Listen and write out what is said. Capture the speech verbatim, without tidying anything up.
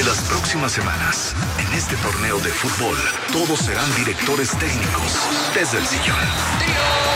Las próximas semanas, en este torneo de fútbol, todos serán directores técnicos desde el sillón.